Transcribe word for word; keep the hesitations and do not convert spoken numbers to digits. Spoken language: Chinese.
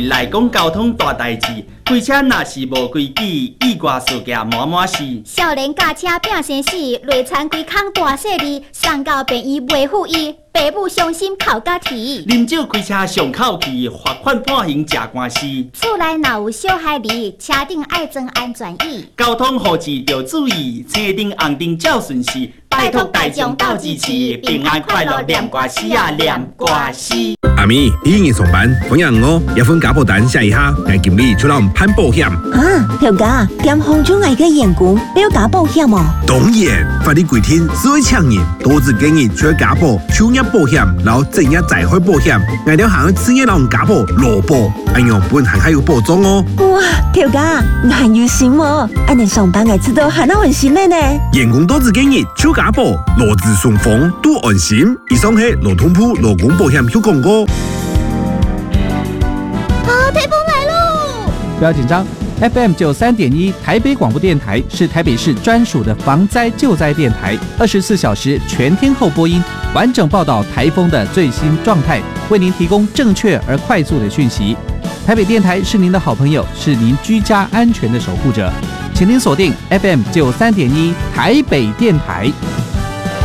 来讲交通大代志，开车若是无规矩，意外事件满满是。 少年驾车拼生死，累残规空大细字，送到病院袂赴医，爸母伤心哭甲啼。 啉酒开车上口气，罚款判刑吃官司。 厝内若有小孩儿，车顶爱装安全椅。 交通护持要注意，车顶红灯照顺序。拜托大众斗支持，平安快乐念歌诗啊，念歌诗。 阿咪，你已经上班，同样哦，要份家保单写一下，来经理出让攀保险。 啊，条家，点红中爱个员工要加保险哦？ 当然，法律规定，所有厂人多自建议除了家保、就业保险，然后正业财产保险，挨条行事业人家保、劳保，安样本行还有保障哦。 哇，条家，蛮有心哦，安尼上班爱知道还那很心的呢。 员工多自建议除家保，劳资双方都安心。以上是劳通部劳工保险有广告。 啊，台风来喽！ 不要紧张 ，F M 九三点一台北广播电台是台北市专属的防灾救灾电台，二十四小时全天候播音，完整报道台风的最新状态，为您提供正确而快速的讯息。台北电台是您的好朋友，是您居家安全的守护者，请您锁定 F M 九三点一台北电台。